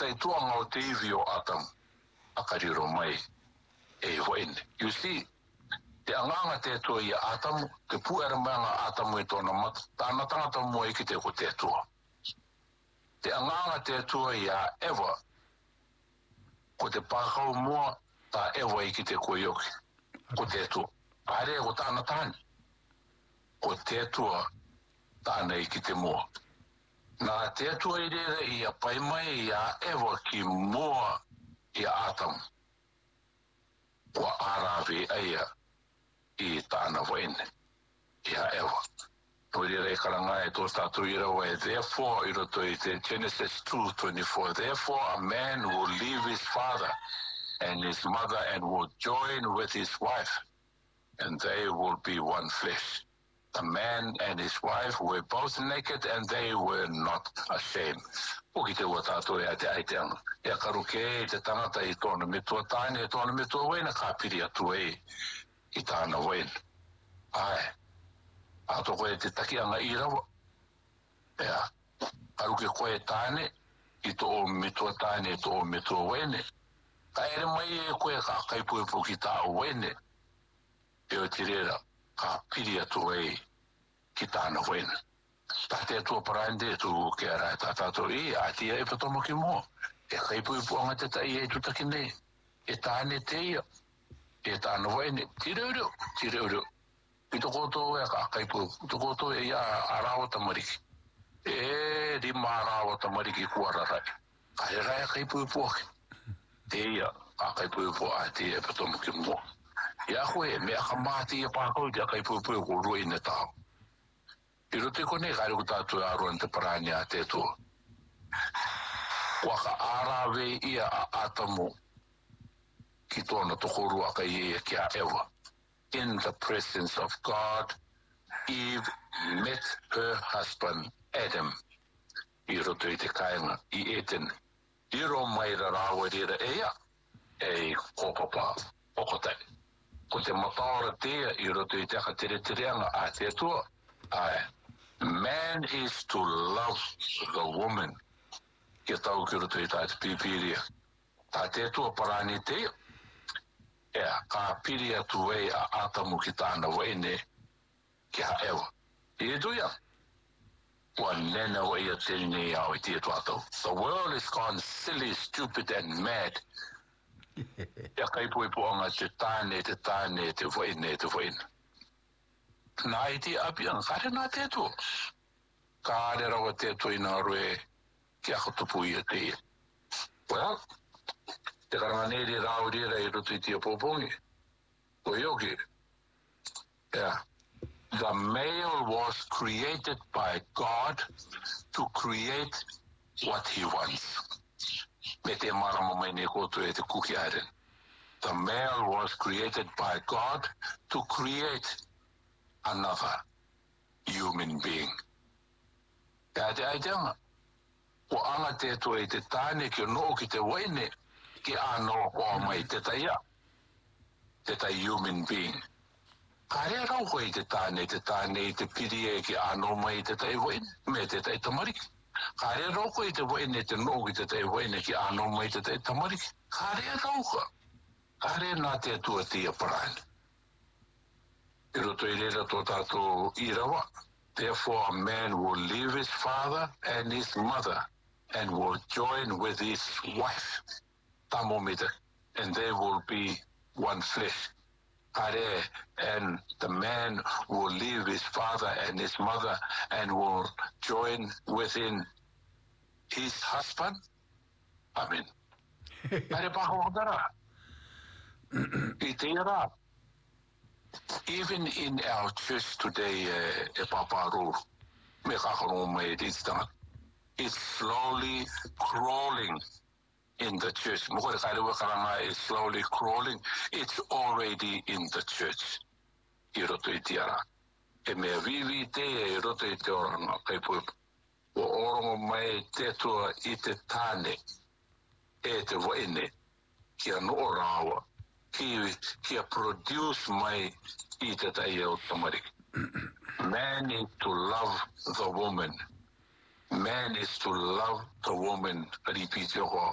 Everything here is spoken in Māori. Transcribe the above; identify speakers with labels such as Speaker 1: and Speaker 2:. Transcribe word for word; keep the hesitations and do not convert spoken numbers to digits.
Speaker 1: taitua ngau te iwi o atam akariro mai e hoene. You see, te anganga te tua i atamu, te puera manga atamu e tona mata, tāna tangata mua iki te ko te tua. Te anganga te tua i a Ewa, ko te pākau mua, tā Ewa iki te ko ioki, ko te tua. Pare ko tāna tāni, ko te tua, tāna iki te mua. Nā te tua i rere i a paimai i a Ewa ki mua i a atamu. Kua arawe aia i tāna waine, i a Ewa. Poi rei karanga e tō tātou i rawa e, therefore, i roto i te Genesis two twenty-four, therefore a man will leave his father and his mother and will join with his wife, and they will be one flesh. The man and his wife were both naked and they were not ashamed. O ki te ua tātou e a te aiteanga. E a karuke e te tangata i tōna metua tāne, e tōna metua waina ka piri atu e i tāna waina. Ai, a to koe te takianga i rawa. Ea, karuke koe tāne, i tō o metua tāne, i tō o metua waine. Ka ere mai e koe ka kaipuepu ki tā o waine. E o tirera, ka piri atu e ki tāna waina. Tā te atua parainde tu ke ara e tātātou i, a tia e patomo ki mua. E kaipuepu anga te tai e tutaki nei. E tāne te ia. E tāna waine, tireurio, tireurio. I to koto e ka kaipuepu, to koto e ia arawa tamariki. E rima arawa tamariki kuararai. Ka e rai kaipuepu ake. Te ia, a kaipuepu a tia e patomo ki mua. Ia koe, mea ka māti e pākau te a kaipuepu e ko roi ne tāo. I rote kone kare ko tātou e aroan te parani a te toa. Kua ka arawe ia a atamu ki tōna tokorua ka ia ki a Ewa. In the presence of God, Eve met her husband Adam. I roto i te kainga i eten. I ro mai ra rawa rira ea e kōpapa okotai. Ko te mataora tea i roto i te aka tere tereanga a te toa. Ai. Man is to love the woman. Kia tau ki roto i tāte pipiria. Tā te tua parani te. Ea, ka piri atu e a atamu ki tāna waine ki ha Ewa. I e tuia. Ua nena wa ia tēne au i tia tuatau. The world is gone silly, stupid and mad. Ea kaipu e puanga te tāne, te tāne, te waine, te waine. Nā i te api ang kare nā te tu. Kare rawa te tu i nā roe ki ako tupu i a te. Well, te karanga nere rao rira i roto i tia popongi. O ioki. Yeah. The male was created by God to create what he wants. Me te marama mai ne koto e te kuki aren. The male was created by God to create another human being. Ka te aiteanga. O anga te to e te tāne ki o noo ki te waine ki ano o mai te taia. Te tai human being. Ka rea rau koe te tāne, te tāne i te piri e ki ano mai te tai waine, me te tai tamariki. Ka rea rau koe te waine te noo ki te tai waine ki ano mai te tai tamariki. Ka rea rau ka. Ka rea nā te atua tia parani. I roto i rera tō tātou i rawa. Therefore a man will leave his father and his mother and will join with his wife. Tamo mita. And they will be one flesh. Kare, and the man will leave his father and his mother and will join within his husband. Amen. Kare paho dara. I te ira. Even in our church today, uh, e paparu, me kakaro me distanga, it's slowly crawling in the church. Mokore kairewa karanga is slowly crawling. It's already in the church. I roto i tiara. E mea vivi te e roto i te oranga kaipuepu. O orongo mai te tua i te tāne e te waine kia no rawa. Ki, kia produce mai i te tai e o tamariki. Man is to love the woman. Man is to love the woman. Repeat your